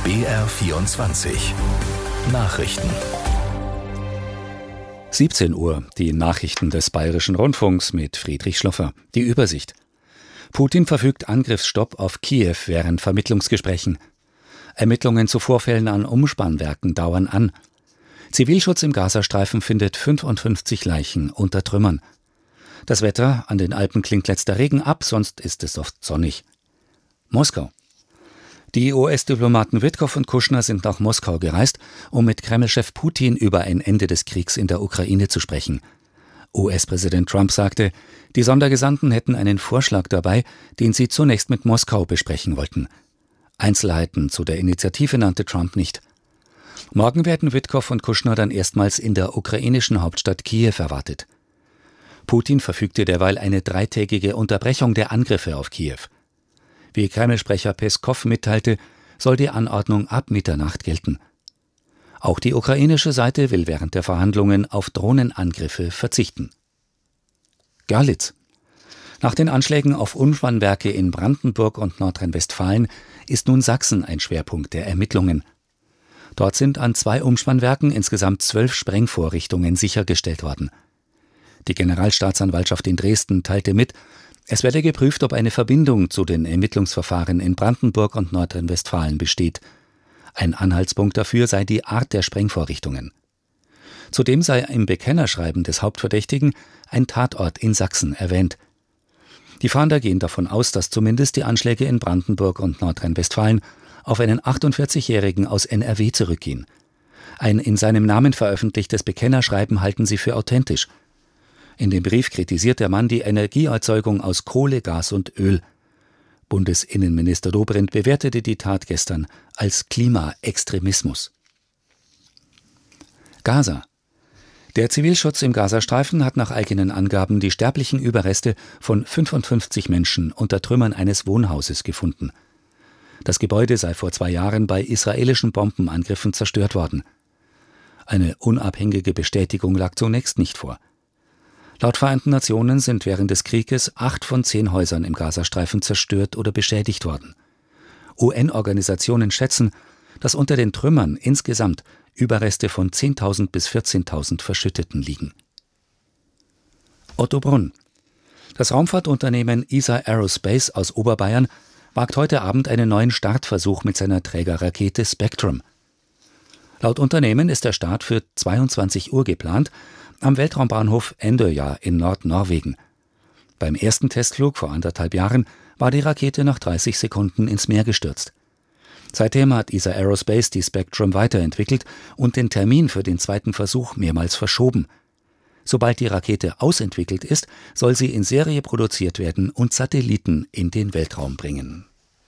BR24 Nachrichten. 17 Uhr, die Nachrichten des Bayerischen Rundfunks mit Friedrich Schloffer. Die Übersicht. Putin verfügt Angriffsstopp auf Kiew während Vermittlungsgesprächen. Ermittlungen zu Vorfällen an Umspannwerken dauern an. Zivilschutz im Gazastreifen findet 55 Leichen unter Trümmern. Das Wetter, an den Alpen klingt letzter Regen ab, sonst ist es oft sonnig. Moskau. Die US-Diplomaten Witkow und Kushner sind nach Moskau gereist, um mit Kreml-Chef Putin über ein Ende des Kriegs in der Ukraine zu sprechen. US-Präsident Trump sagte, die Sondergesandten hätten einen Vorschlag dabei, den sie zunächst mit Moskau besprechen wollten. Einzelheiten zu der Initiative nannte Trump nicht. Morgen werden Witkow und Kushner dann erstmals in der ukrainischen Hauptstadt Kiew erwartet. Putin verfügte derweil eine 3-tägige Unterbrechung der Angriffe auf Kiew. Wie Kreml-Sprecher Peskow mitteilte, soll die Anordnung ab Mitternacht gelten. Auch die ukrainische Seite will während der Verhandlungen auf Drohnenangriffe verzichten. Görlitz. Nach den Anschlägen auf Umspannwerke in Brandenburg und Nordrhein-Westfalen ist nun Sachsen ein Schwerpunkt der Ermittlungen. Dort sind an 2 Umspannwerken insgesamt 12 Sprengvorrichtungen sichergestellt worden. Die Generalstaatsanwaltschaft in Dresden teilte mit, es werde geprüft, ob eine Verbindung zu den Ermittlungsverfahren in Brandenburg und Nordrhein-Westfalen besteht. Ein Anhaltspunkt dafür sei die Art der Sprengvorrichtungen. Zudem sei im Bekennerschreiben des Hauptverdächtigen ein Tatort in Sachsen erwähnt. Die Fahnder gehen davon aus, dass zumindest die Anschläge in Brandenburg und Nordrhein-Westfalen auf einen 48-Jährigen aus NRW zurückgehen. Ein in seinem Namen veröffentlichtes Bekennerschreiben halten sie für authentisch. In dem Brief kritisiert der Mann die Energieerzeugung aus Kohle, Gas und Öl. Bundesinnenminister Dobrindt bewertete die Tat gestern als Klimaextremismus. Gaza. Der Zivilschutz im Gazastreifen hat nach eigenen Angaben die sterblichen Überreste von 55 Menschen unter Trümmern eines Wohnhauses gefunden. Das Gebäude sei vor 2 Jahren bei israelischen Bombenangriffen zerstört worden. Eine unabhängige Bestätigung lag zunächst nicht vor. Laut Vereinten Nationen sind während des Krieges 8 von 10 Häusern im Gazastreifen zerstört oder beschädigt worden. UN-Organisationen schätzen, dass unter den Trümmern insgesamt Überreste von 10.000 bis 14.000 Verschütteten liegen. Otto Brunn. Das Raumfahrtunternehmen ESA Aerospace aus Oberbayern wagt heute Abend einen neuen Startversuch mit seiner Trägerrakete Spectrum. Laut Unternehmen ist der Start für 22 Uhr geplant, am Weltraumbahnhof Andøya in Nordnorwegen. Beim ersten Testflug vor 1,5 Jahren war die Rakete nach 30 Sekunden ins Meer gestürzt. Seitdem hat ESA Aerospace die Spectrum weiterentwickelt und den Termin für den zweiten Versuch mehrmals verschoben. Sobald die Rakete ausentwickelt ist, soll sie in Serie produziert werden und Satelliten in den Weltraum bringen.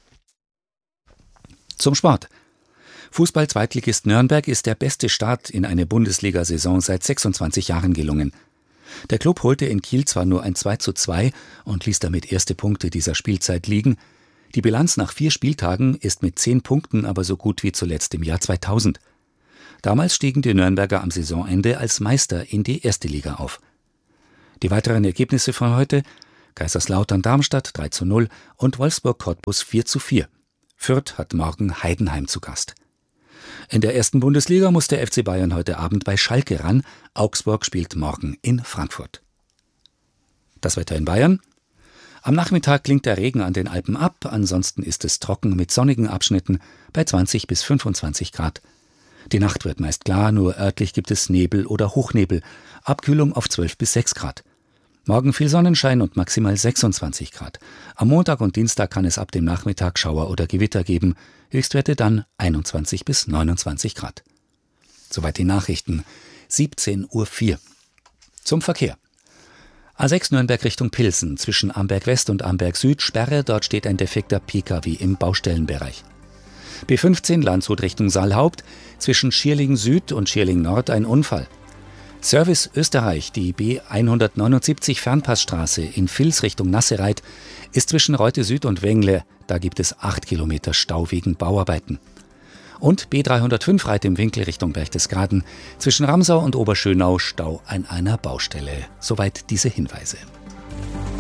Zum Sport. Fußball-Zweitligist Nürnberg ist der beste Start in eine Bundesliga-Saison seit 26 Jahren gelungen. Der Klub holte in Kiel zwar nur ein 2:2 und ließ damit erste Punkte dieser Spielzeit liegen. Die Bilanz nach 4 Spieltagen ist mit 10 Punkten aber so gut wie zuletzt im Jahr 2000. Damals stiegen die Nürnberger am Saisonende als Meister in die erste Liga auf. Die weiteren Ergebnisse von heute: Kaiserslautern-Darmstadt 3:0 und Wolfsburg-Cottbus 4:4. Fürth hat morgen Heidenheim zu Gast. In der ersten Bundesliga muss der FC Bayern heute Abend bei Schalke ran. Augsburg spielt morgen in Frankfurt. Das Wetter in Bayern. Am Nachmittag klingt der Regen an den Alpen ab, ansonsten ist es trocken mit sonnigen Abschnitten bei 20 bis 25 Grad. Die Nacht wird meist klar, nur örtlich gibt es Nebel oder Hochnebel. Abkühlung auf 12 bis 6 Grad. Morgen viel Sonnenschein und maximal 26 Grad. Am Montag und Dienstag kann es ab dem Nachmittag Schauer oder Gewitter geben. Höchstwerte dann 21 bis 29 Grad. Soweit die Nachrichten. 17:04 Uhr. Zum Verkehr. A6 Nürnberg Richtung Pilsen, zwischen Amberg West und Amberg Süd Sperre, dort steht ein defekter Pkw im Baustellenbereich. B15 Landshut Richtung Saalhaupt, zwischen Schierling Süd und Schierling Nord ein Unfall. Service Österreich, die B179 Fernpassstraße in Vils Richtung Nassereit, ist zwischen Reute Süd und Wengle, da gibt es 8 Kilometer Stau wegen Bauarbeiten. Und B305 Reit im Winkel Richtung Berchtesgaden, zwischen Ramsau und Oberschönau Stau an einer Baustelle. Soweit diese Hinweise.